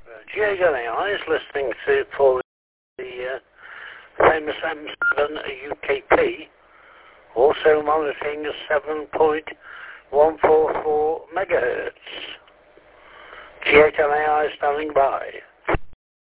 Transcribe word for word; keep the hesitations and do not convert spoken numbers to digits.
G H L A I is listening to for the uh, famous M seven U K P, also monitoring seven point one four four megahertz. G H L A I standing by.